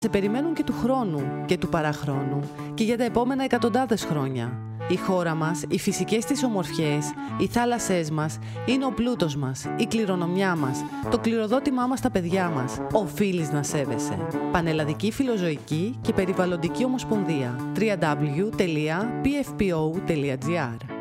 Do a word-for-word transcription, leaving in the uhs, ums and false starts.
Σε περιμένουν και του χρόνου και του παραχρόνου και για τα επόμενα εκατοντάδες χρόνια. Η χώρα μας, οι φυσικές της ομορφιές, οι θάλασσές μας είναι ο πλούτος μας, η κληρονομιά μας, το κληροδότημά μας στα παιδιά μας. Οφείλεις να σέβεσαι. Πανελλαδική Φιλοζωική και Περιβαλλοντική Ομοσπονδία. double-u double-u double-u τελεία πι εφ πι ο τελεία τζι άρ